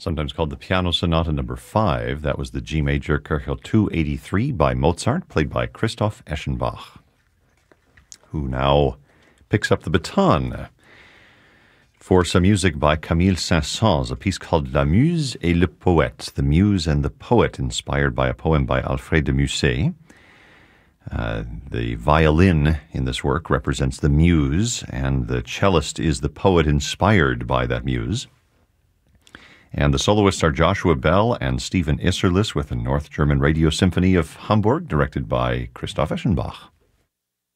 sometimes called the Piano Sonata Number 5. That was the G Major Köchel 283 by Mozart, played by Christoph Eschenbach, who now picks up the baton for some music by Camille Saint-Saëns, a piece called La Muse et le Poète, The Muse and the Poet, inspired by a poem by Alfred de Musset. The violin in this work represents the muse, and the cellist is the poet inspired by that muse. And the soloists are Joshua Bell and Stephen Isserlis with the North German Radio Symphony of Hamburg, directed by Christoph Eschenbach.